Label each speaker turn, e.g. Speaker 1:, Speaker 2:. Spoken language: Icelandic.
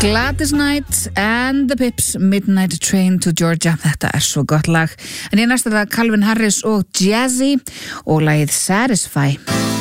Speaker 1: Gladys Knight and the Pips, Midnight Train to Georgia. Þetta svo gott lag. En ég næst það Calvin Harris og Jazzy og lagið Satisfy.